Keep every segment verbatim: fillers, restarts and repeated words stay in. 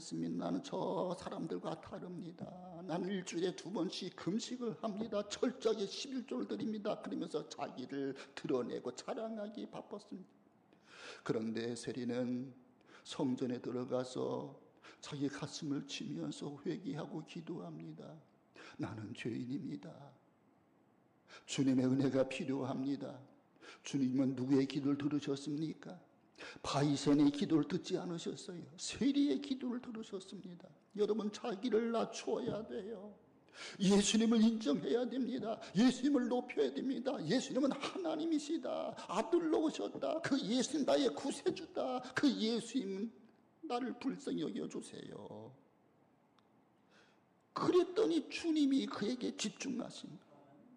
하겠습니다. 나는 저 사람들과 다릅니다. 나는 일주일에 두 번씩 금식을 합니다. 철저하게 십일조를 드립니다. 그러면서 자기를 드러내고 자랑하기 바빴습니다. 그런데 세리는 성전에 들어가서 자기 가슴을 치면서 회개하고 기도합니다. 나는 죄인입니다. 주님의 은혜가 필요합니다. 주님은 누구의 기도를 들으셨습니까? 바이센의 기도를 듣지 않으셨어요. 세리의 기도를 들으셨습니다. 여러분, 자기를 낮추어야 돼요. 예수님을 인정해야 됩니다. 예수님을 높여야 됩니다. 예수님은 하나님이시다. 아들로 오셨다. 그 예수님 나의 구세주다. 그 예수님 나를 불쌍히 여겨주세요. 그랬더니 주님이 그에게 집중하신다.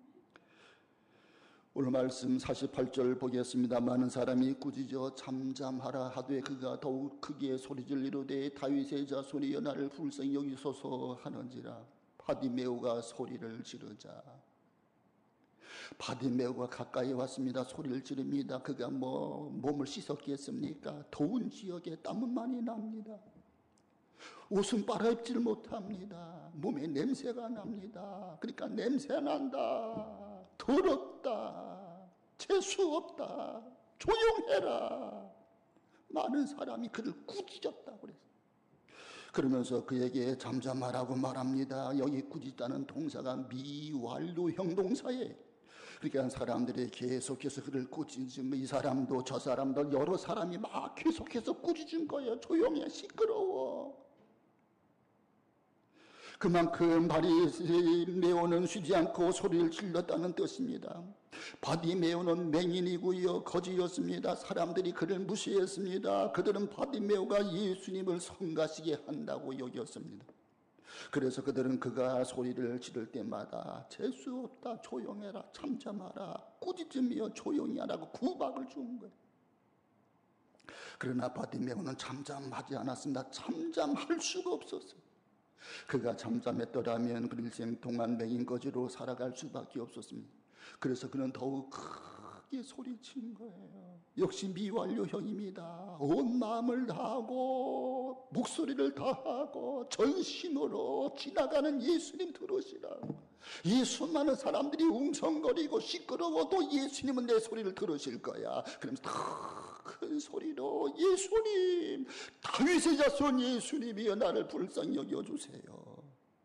오늘 말씀 사십팔 절 보겠습니다. 많은 사람이 꾸짖어 잠잠하라 하되 그가 더욱 크게 소리질 이르되 다윗의 자손이여 나를 불쌍히 여기소서 하는지라. 바디메오가 소리를 지르자. 바디메오가 가까이 왔습니다. 소리를 지릅니다. 그가 뭐 몸을 씻었겠습니까? 더운 지역에 땀은 많이 납니다. 옷은 빨아입질 못합니다. 몸에 냄새가 납니다. 그러니까 냄새 난다. 더럽다. 재수 없다. 조용해라. 많은 사람이 그를 꾸짖었다고 그랬어요. 그러면서 그에게 잠잠하라고 말합니다. 여기 꾸짖다는 동사가 미완료형 동사예요. 그러니까 사람들이 계속해서 그를 꾸짖은 이 사람도 저 사람도 여러 사람이 막 계속해서 꾸짖은 거예요. 조용해, 시끄러워. 그만큼 바디메오는 쉬지 않고 소리를 질렀다는 뜻입니다. 바디메오는 맹인이고요, 거지였습니다. 사람들이 그를 무시했습니다. 그들은 바디메오가 예수님을 성가시게 한다고 여겼습니다. 그래서 그들은 그가 소리를 지를 때마다 재수 없다, 조용해라, 잠잠하라, 꾸짖으며 조용히 하라고 구박을 준 거예요. 그러나 바디메오는 잠잠하지 않았습니다. 잠잠할 수가 없었어요. 그가 잠잠했더라면 그 일생 동안 맹인거지로 살아갈 수밖에 없었습니다. 그래서 그는 더욱 크게 소리친 거예요. 역시 미완료형입니다. 온 마음을 다하고 목소리를 다하고 전심으로 지나가는 예수님 들으시라고. 예수 많은 사람들이 웅성거리고 시끄러워도 예수님은 내 소리를 들으실 거야. 그러면서 더 큰 소리로 예수님, 다윗의 자손 예수님이여 나를 불쌍히 여겨주세요.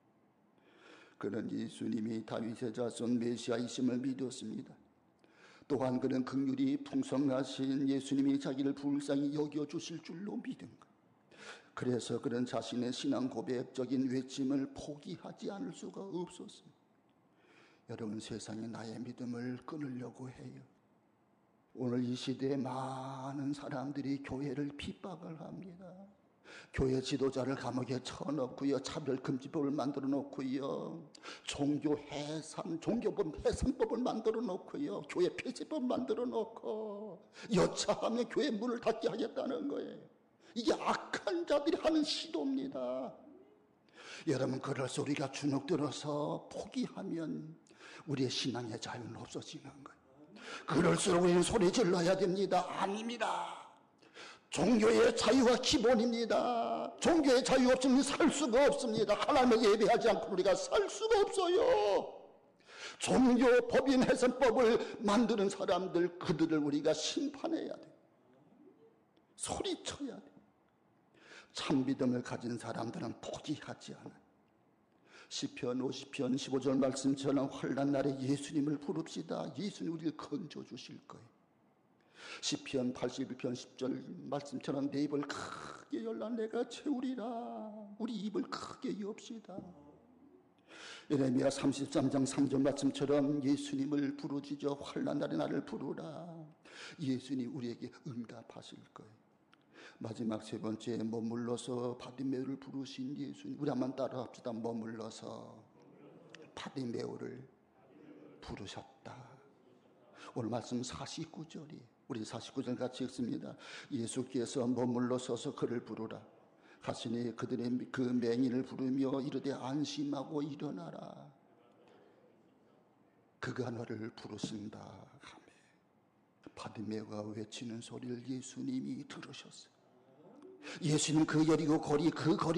그는 예수님이 다윗의 자손 메시아이심을 믿었습니다. 또한 그는 긍휼이 풍성하신 예수님이 자기를 불쌍히 여겨주실 줄로 믿은 것. 그래서 그는 자신의 신앙 고백적인 외침을 포기하지 않을 수가 없었습니다. 여러분, 세상에 나의 믿음을 끊으려고 해요. 오늘 이 시대에 많은 사람들이 교회를 핍박을 합니다. 교회 지도자를 감옥에 쳐넣고요, 차별금지법을 만들어 놓고요, 종교 해산, 종교법 해산법을 만들어 놓고요, 교회 폐지법 만들어 놓고 여차하면 교회 문을 닫게 하겠다는 거예요. 이게 악한 자들이 하는 시도입니다. 여러분, 그래서 우리가 주눅 들어서 포기하면 우리의 신앙의 자유는 없어지는 거예요. 그럴수록 우리는 소리 질러야 됩니다. 아닙니다. 종교의 자유가 기본입니다. 종교의 자유 없으면 살 수가 없습니다. 하나님을 예배하지 않고 우리가 살 수가 없어요. 종교 법인 해산법을 만드는 사람들, 그들을 우리가 심판해야 돼요. 소리쳐야 돼요. 참 믿음을 가진 사람들은 포기하지 않아요. 시편 오십 편 십오 절 말씀처럼 환난 날에 예수님을 부릅시다. 예수님 우리를 건져 주실 거예요. 시편 팔십일 편 십 절 말씀처럼 내 입을 크게 열라 내가 채우리라. 우리 입을 크게 엽시다. 예레미야 삼십삼 장 삼 절 말씀처럼 예수님을 부르짖어 환난 날에 나를 부르라. 예수님 우리에게 응답하실 거예요. 마지막 세 번째, 머물러서 바디메오를 부르신 예수님. 우리 한번 따라합시다. 머물러서 바디메오를 부르셨다. 오늘 말씀 사십구 절이에요. 우리 사십구 절 같이 읽습니다. 예수께서 머물러 서서 그를 부르라 하시니 그들의 그 맹인을 부르며 이르되 안심하고 일어나라. 그가 너를 부르신다 하며 바디메오가 외치는 소리를 예수님이 들으셨어요. 예수님 그 여리고 거리 그 거리